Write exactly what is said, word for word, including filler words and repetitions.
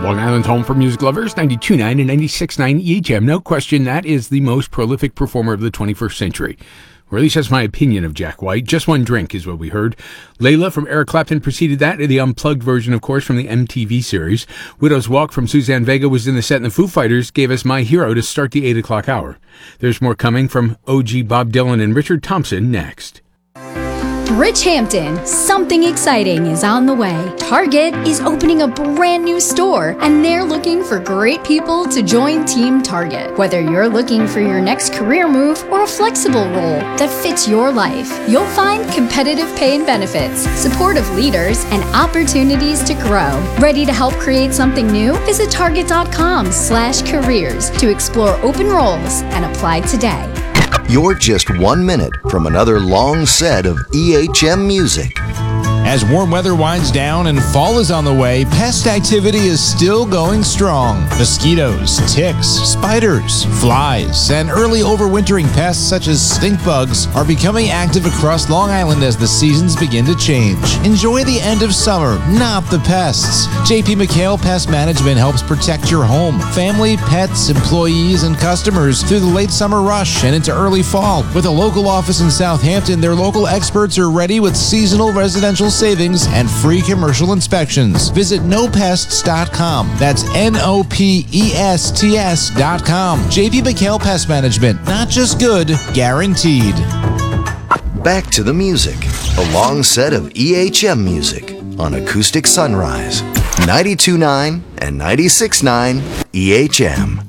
Long Island's home for music lovers, ninety-two point nine and ninety-six point nine E H M. No question, that is the most prolific performer of the twenty-first century. Or at least that's my opinion of Jack White. Just One Drink is what we heard. Layla from Eric Clapton preceded that, the unplugged version, of course, from the M T V series. Widow's Walk from Suzanne Vega was in the set, and the Foo Fighters gave us My Hero to start the eight o'clock hour. There's more coming from O G Bob Dylan and Richard Thompson next. Rich Hampton, something exciting is on the way. Target is opening a brand new store, and they're looking for great people to join Team Target. Whether you're looking for your next career move or a flexible role that fits your life, you'll find competitive pay and benefits, supportive leaders, and opportunities to grow. Ready to help create something new? Visit target.com slash careers to explore open roles and apply today. You're just one minute from another long set of E H M music. As warm weather winds down and fall is on the way, pest activity is still going strong. Mosquitoes, ticks, spiders, flies, and early overwintering pests such as stink bugs are becoming active across Long Island as the seasons begin to change. Enjoy the end of summer, not the pests. J P McHale Pest Management helps protect your home, family, pets, employees, and customers through the late summer rush and into early fall. With a local office in Southampton, their local experts are ready with seasonal residential savings and free commercial inspections. Visit no pests dot com. That's N O P E S T S dot com. J P McHale Pest Management. Not just good, guaranteed. Back to the music. A long set of E H M music on Acoustic Sunrise. ninety-two point nine and ninety-six point nine E H M.